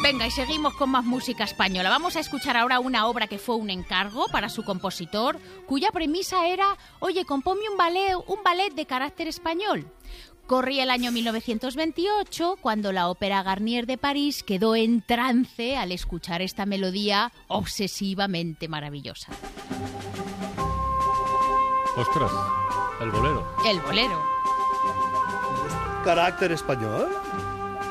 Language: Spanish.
Venga, y seguimos con más música española. Vamos a escuchar ahora una obra que fue un encargo para su compositor, cuya premisa era, oye, compónme un ballet de carácter español. Corría el año 1928, cuando la Ópera Garnier de París quedó en trance al escuchar esta melodía obsesivamente maravillosa. ¡Ostras! El bolero. El bolero. ¿Carácter español?